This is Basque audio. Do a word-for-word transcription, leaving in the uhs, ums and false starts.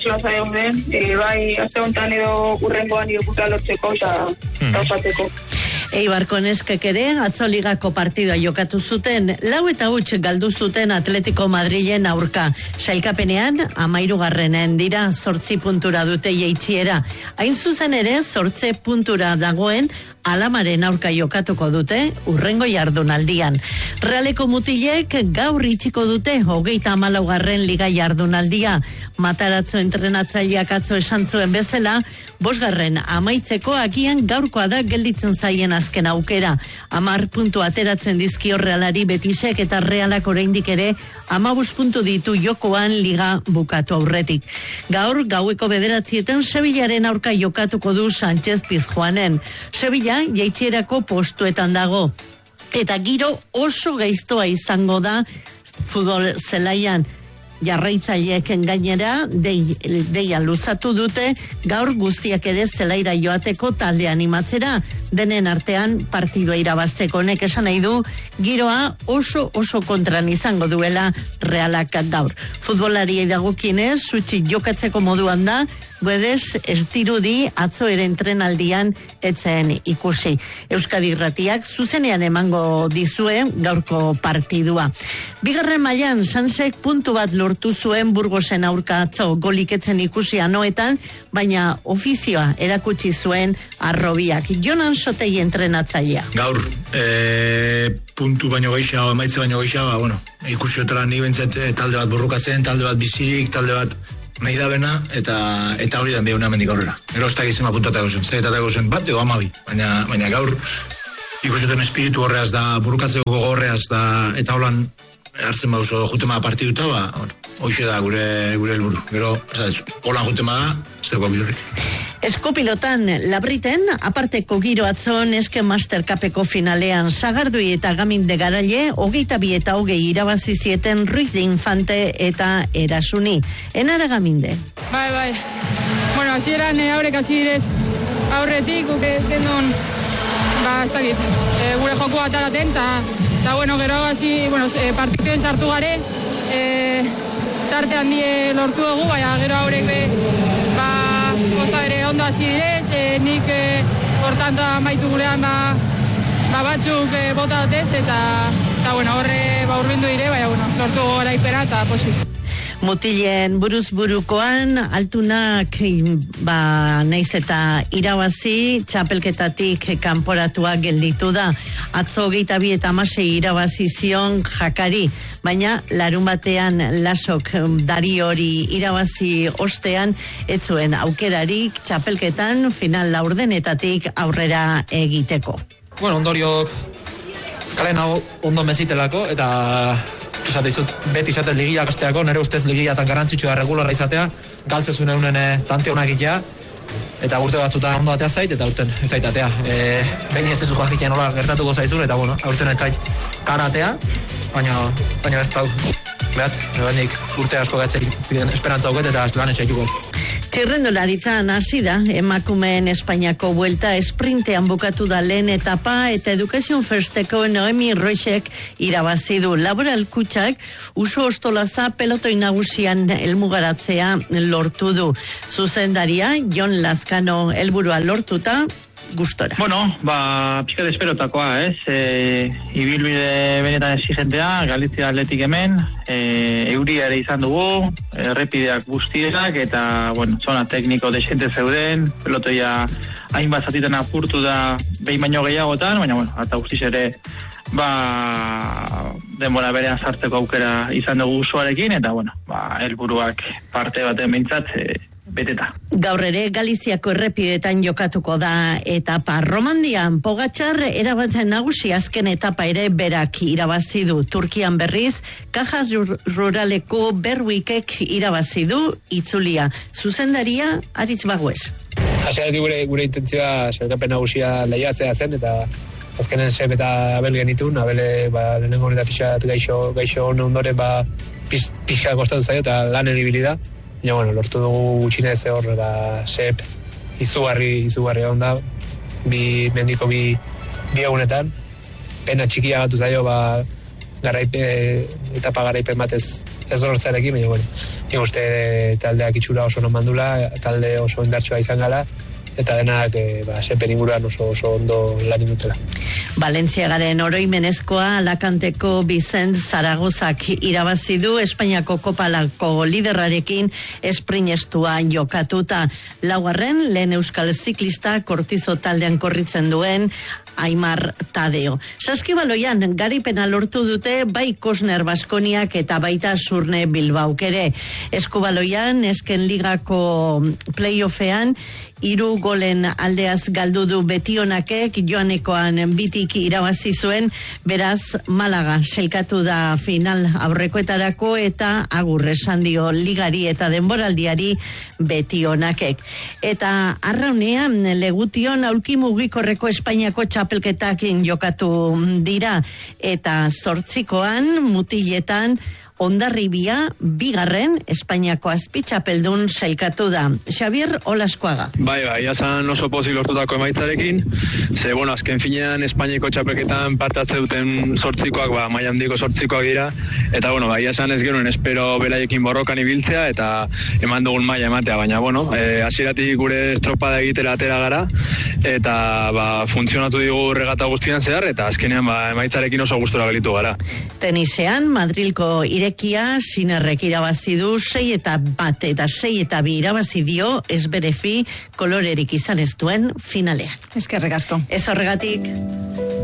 Plaza egunen, e, bai, azte honetan edo urrengoan irokuta lortzeko eta tausateko. Eibarko neskek ere atzoligako partidua jokatu zuten, lau eta huts galdu zuten Atletico Madrilen aurka. Sailkapenean, amairugarrenen dira zortzi puntura dute jeitsiera. Hain zuzen ere, zortze puntura dagoen Alamaren aurka jokatuko dute urrengo jardunaldian. Realeko mutilek gaur itxiko dute hogeita hamalaugarren liga jardunaldia. Mataratzo entrenatzaileak atzo esan zuen bezala, bosgarren amaitzeko agian gaurkoa da gelditzen zaien azken aukera. Amar puntu ateratzen dizkio Realari Betisek eta Realak oraindik ere amabos puntu ditu jokoan liga bukatu aurretik. Gaur gaueko bederatzietan Sevillaren aurka jokatuko du Sánchez Pizjuanen. Sevilla jaitsierako postuetan dago. Eta giro oso gaiztoa izango da futbol zelaian. Jarraitzaileeken gainera dei, deia luzatu dute gaur guztiak ere zelaira joateko talde animatzera, denen artean partidua irabazteko. Honek esan nahi du giroa oso oso kontran izango duela Realak gaur. Futbolariei dagokienez sutsi jokatzeko moduan da, Guedez, ez dirudi atzo ere entrenaldian etzen ikusi. Euskadi Irratiak zuzenean emango dizue gaurko partidua. Bigarren mailan Sansek puntu bat lortu zuen Burgosen aurka atzo golik etzen ikusi anoetan, baina ofizioa erakutsi zuen Arrobiak. Jonan Sotegi entrenatzailea. Gaur, e, puntu baino gehiago, emaitze baino gehiago, bueno, ikusi otara ni bentzat talde bat burrukatzen, talde bat bizirik, talde bat nahi da bena, eta eta hori da bihauna mendik aurrera. Gero ez da gizema puntuatako zen, zegetatago zen bat, ego amabi. Baina, baina gaur, ikusioten espiritu horreaz da, burukatzeko gogorreaz da, eta holan hartzen bauzo jutema partiduta, ba, hoxe da gure gure helburu. Gero, holan jutema da, ez dago bilurrik. Eskupilotan, Labriten, aparteko giro atzon eske Master Cupeko finalean Sagardui eta Gaminde Garaile, hogeita bi eta hogei irabazi zieten Ruiz de Infante eta Erasuni. Enara Gaminde. Bai, bai. Bueno, así eran eh, aurrek hasi direz aurretik, uke tendon, ba, ez dakit, e, gure joko ataraten, eta, bueno, gero hasi, bueno, e, partituen sartu gare, e, tarte handie lortu dugu, baina gero aurrek be, ba, goza bere ondo hasi direz, e, nik e, hortanta maitu gurean ba, ba batzuk e, bota dutez, eta, eta bueno, horre ba urbindu dire, baina bueno, lortu garaipena eta posik. Mutilen buruz burukoan, altunak ba, naiz eta irabazi, txapelketatik kanporatua gelditu da. Atzo geita bi eta amasei irabazi zion Jakari, baina larun batean Lasok dari hori irabazi ostean, ez zuen aukerarik txapelketan final laurdenetatik aurrera egiteko. Bueno, ondoriok kalen hau ondo mezitelako, eta esate izut, beti izaten ligiak asteako, nire ustez ligiatan garrantzitsua regularra izatea, galtzezun eunen e, tante honak itea, eta urte batzuta ondo atea zait, eta urten ez zaitatea. E, Behin ez dezu jakitean nola gertatuko zaizun, eta bueno, urten ez zait karatea, baina, baina ez tau. Behat, nik urte asko gatzek esperantza auket, eta ez lan etxaituko. Txirrendularitzan hasi da, emakumeen Espainiako buelta esprintean bukatu da lehen etapa eta Education Firsteko Noemi Roixek irabazi du. Laboral Kutxak uso ostolaza pelotoi nagusian helmugaratzea lortu du. Zuzendaria Jon Lazkano helburua lortuta gustora. Bueno, ba, pixka desperotakoa, ez? E, ibilbide benetan exigentea, Galizia Atletik hemen, e, euria ere izan dugu, errepideak guztiak, eta, bueno, zona tekniko desente zeuden, pelotoia hainbat zatitan apurtu da behin baino gehiagotan, baina, bueno, eta guztiz ere, ba, denbora berean sartzeko aukera izan dugu usuarekin, eta, bueno, ba, helburuak parte baten behintzat, e, beteta. Gaur ere Galiziako errepidetan jokatuko da etapa. Romandian Pogačar erabatzen nagusi azken etapa ere berak irabazi du. Turkian berriz Caja Ruraleko Berwickek irabazi du itzulia. Zuzendaria Aritz Bagues. Hasieratik gure gure intentzioa sailkapen nagusia lehiatzea zen, eta azkenen sep eta Abel genitun, Abele ba lehenengo eta pixat gaixo gaixo ondoren ba pixka kostatu zaio eta lanen ibili da. Ja, bueno, lortu dugu gutxinez hor, ba, sep, izugarri, izugarri onda, bi, mendiko bi, bi egunetan, pena txikia batu zaio, ba, garaipe, etapa garaipen batez ez lortzarekin, baina, bueno, nik uste taldeak itxura oso non mandula, talde oso indartsua izan gala, eta denak e, ba, sepen inguruan oso, oso ondo lan indutela. Valentziagaren oroimenezkoa Alakanteko Bizent Zaragozak irabazi du Espainiako kopalako liderrarekin esprinestua jokatuta. Laugarren lehen euskal ziklista Kortizo taldean korritzen duen Aimar Tadeo. Saskibaloian garipena lortu dute bai Kosner Baskoniak eta baita Surne Bilbauk ere. Eskubaloian esken ligako playoffean hiru golen aldeaz galdu du Betionakek, Joanekoan bitik irabazi zuen, beraz Malaga selkatu da final aurrekoetarako eta agur esan dio ligari eta denboraldiari Betionakek. Eta arraunean Legution aulki mugikorreko Espainiako txapelketak jokatu dira eta zortzikoan mutiletan Hondarribia bigarren Espainiako azpitxapeldun sailkatu da. Xavier Olaskuaga. Bai, bai, jasan oso pozik lortutako emaitzarekin, ze, bueno, azken finean Espainiako txapelketan partatze duten sortzikoak, ba, maila handiko sortzikoak dira, eta, bueno, bai, jasan ez genuen espero beraiekin borrokan ibiltzea, eta eman dugun maila ematea, baina, bueno, e, hasieratik gure estropada egitera atera gara, eta, ba, funtzionatu digu regata guztian zehar, eta azkenean, ba, emaitzarekin oso gustura gelitu gara. Tenisean, Madrilko irekia Sinerrek irabazi du sei eta bat eta sei eta bi irabazi dio ez bere fi kolorerik izan ez duen finalean. Eskerrik asko. Ez horregatik.